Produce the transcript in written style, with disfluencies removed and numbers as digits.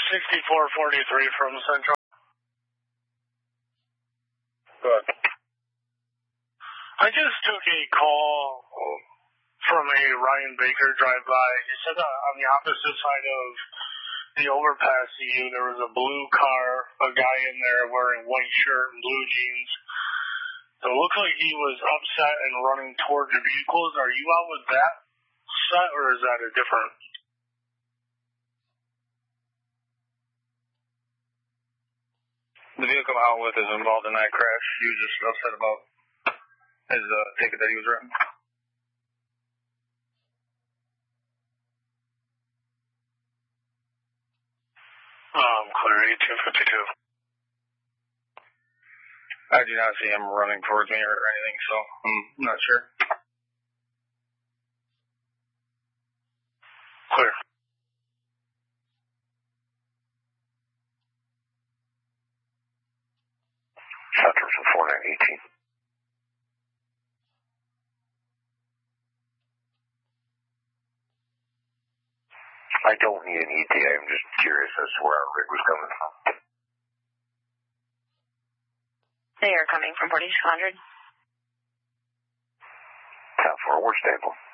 6443 from Central. Good. I just took a call from a Ryan Baker drive-by. He said that on the opposite side of the overpass to you, there was a blue car, a guy in there wearing white shirt and blue jeans. So it looked like he was upset and running toward the vehicles. Are you out with that set, or is that a different? The vehicle I'm out with is involved in that crash. He was just upset about his ticket that he was written. Clear 1852. I do not see him running towards me or anything, so I'm not sure. Clear. Center from 4918. I don't need an ETA. I'm just curious as to where our rig was coming from. They are coming from 4600. 10-4, we're stable.